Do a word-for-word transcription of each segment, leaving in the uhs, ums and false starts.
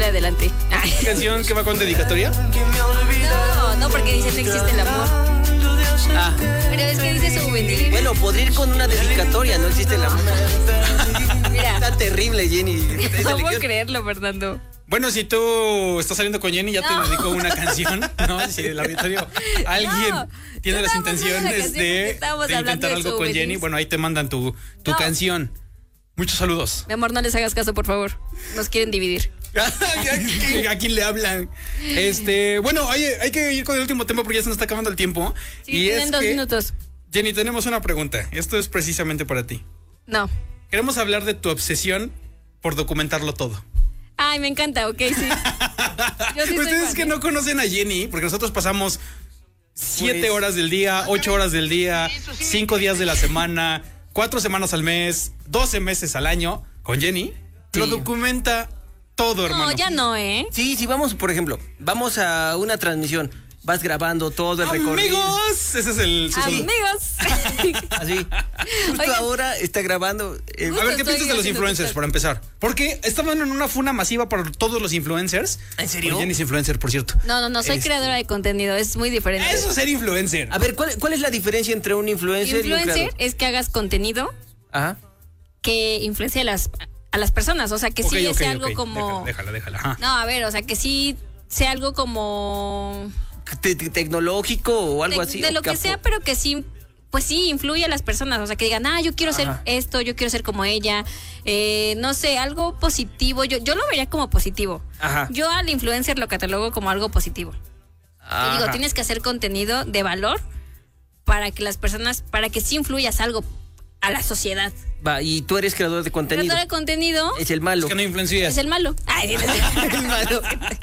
sale adelante. Ay. ¿Canción que va con dedicatoria? No, no, porque dice no existe el amor. Ah, Pero es que dice souvenir. bueno, podría ir con una dedicatoria, no existe la... Mira, Está terrible, Jenny. no puedo creerlo, Fernando. Bueno, si tú estás saliendo con Jenny, ya No. te dedicó una canción, ¿no? Si el auditorio, alguien No, tiene yo las estaba pasando la intenciones canción porque de, estábamos de hablando intentar de algo con souvenirs. Jenny, bueno, ahí te mandan tu, tu No. canción. Muchos saludos. Mi amor, no les hagas caso, por favor. Nos quieren dividir. ¿A quién le hablan? Este, bueno, hay, hay que ir con el último tema porque ya se nos está acabando el tiempo. Sí, y tienen es dos que, minutos. Jenny, tenemos una pregunta. Esto es precisamente para ti. No. Queremos hablar de tu obsesión por documentarlo todo. Ay, me encanta, ok, sí. Yo sí soy Ustedes fan, que ¿eh? no conocen a Jenny, porque nosotros pasamos siete Pues- horas del día, ocho horas del día, cinco días de la semana, cuatro semanas al mes, doce meses al año con Jenny. Sí. Lo documenta todo, hermano. No, ya no, ¿eh? Sí, sí, vamos, por ejemplo, vamos a una transmisión, vas grabando todo el recorrido. Amigos, ese es el... su saludo. Amigos. Así. Justo Oigan. ahora está grabando. eh, Justo A ver, ¿qué estoy piensas de los haciendo influencers, TikTok. para empezar? Porque estaban en una funa masiva para todos los influencers. ¿En serio? Porque Jenny es influencer, por cierto. No, no, no, soy Este- creadora de contenido, es muy diferente. Eso es ser influencer. A ver, ¿cuál, ¿cuál es la diferencia entre un influencer, y un Influencer creador? es que hagas contenido Ajá. que influencia a las, a las personas, o sea, que sí Ok, ok, sea algo ok. como... Déjala, déjala. Ajá. No, a ver, o sea, que sí sea algo como... Te- te- tecnológico o algo de, así. de o lo que capo. sea, pero que sí, pues sí, influye a las personas, o sea, que digan, ah, yo quiero ser Ajá. esto, yo quiero ser como ella, eh, no sé, algo positivo, yo, yo lo vería como positivo. Ajá. Yo al influencer lo catalogo como algo positivo. Yo digo, Ajá. tienes que hacer contenido de valor para que las personas, para que sí influyas algo a la sociedad. Va, y tú eres creador de contenido. Creador de contenido Es el malo. Es que no influencias. es el malo. Ay, El malo.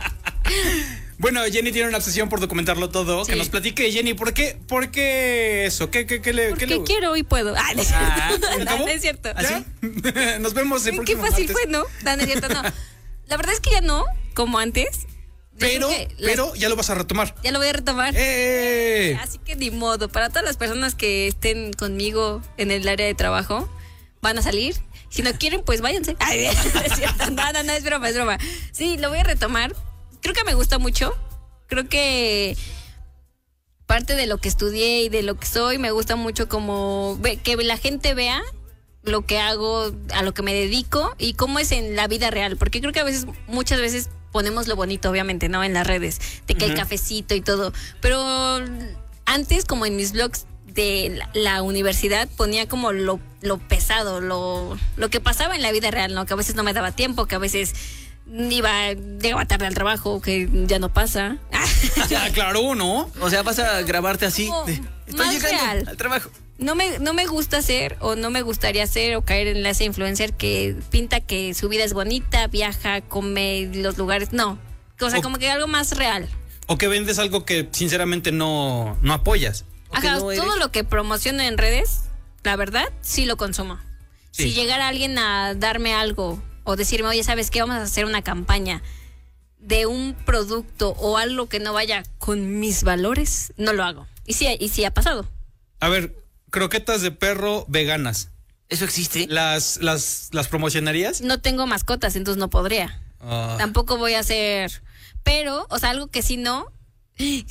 Bueno, Jenny tiene una obsesión por documentarlo todo. Sí. Que nos platique, Jenny, ¿por qué, por qué eso? ¿Qué, qué, qué le, porque qué le- quiero y puedo. Ay, no, Ah, no, ¿cómo? no es cierto. ¿Ya? Nos vemos el Qué próximo fácil martes. fue, ¿no? No, no es cierto, no. La verdad es que ya no, como antes. Yo Pero, creo que las- pero ya lo vas a retomar. ya lo voy a retomar. ¡Eh! Así que ni modo. Para todas las personas que estén conmigo en el área de trabajo, van a salir. Si no quieren, pues váyanse. Ay, es cierto. No, no, no, es broma, es broma. Sí, lo voy a retomar. Creo que me gusta mucho. Creo que parte de lo que estudié y de lo que soy, me gusta mucho como ve- que la gente vea lo que hago, a lo que me dedico y cómo es en la vida real. Porque creo que a veces, muchas veces ponemos lo bonito, obviamente, ¿no? En las redes, de que el cafecito y todo. Pero antes, como en mis blogs de la, la universidad, ponía como lo, lo pesado, lo, lo que pasaba en la vida real, ¿no? Que a veces no me daba tiempo, que a veces iba, llegaba tarde al trabajo, que ya no pasa. Ah, claro, ¿no? O sea, vas a grabarte así. Como de, Estoy más llegando real. al trabajo. No me, no me gusta ser o no me gustaría ser o caer en ese influencer que pinta que su vida es bonita, viaja, come los lugares. No, o sea, O- como que algo más real. O que vendes algo que sinceramente no, no apoyas. O que Ajá, no todo eres- lo que promociono en redes, la verdad, sí lo consumo. Sí. Si llegara alguien a darme algo o decirme, oye, ¿sabes qué? Vamos a hacer una campaña de un producto o algo que no vaya con mis valores, no lo hago. Y sí, y sí ha pasado. A ver, croquetas de perro veganas. ¿Eso existe? ¿Las, las, las promocionarías? No tengo mascotas, entonces no podría. Ah. Tampoco voy a hacer, pero, o sea, algo que sí no,